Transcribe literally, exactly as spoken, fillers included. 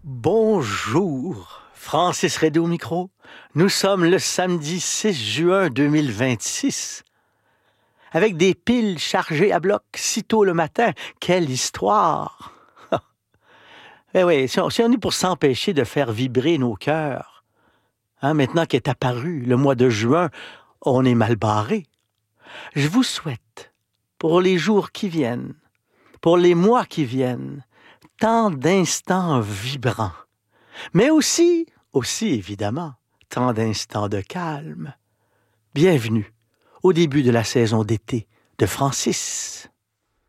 Bonjour, Francis Redé au micro. Nous sommes le samedi six juin deux mille vingt-six. Avec des piles chargées à bloc si tôt le matin, quelle histoire! Eh oui, si on, si on est pour s'empêcher de faire vibrer nos cœurs, hein, maintenant qu'est apparu le mois de juin, on est mal barré. Je vous souhaite, pour les jours qui viennent, pour les mois qui viennent, tant d'instants vibrants. Mais aussi, aussi évidemment, tant d'instants de calme. Bienvenue au début de la saison d'été de Francis.